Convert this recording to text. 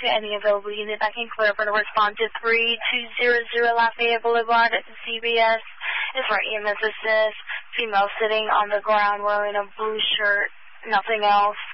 to any available unit that can clear for the respond to 3200 Lafayette Boulevard at the CBS. Is for EMS assist. Female sitting on the ground wearing a blue shirt. Nothing else.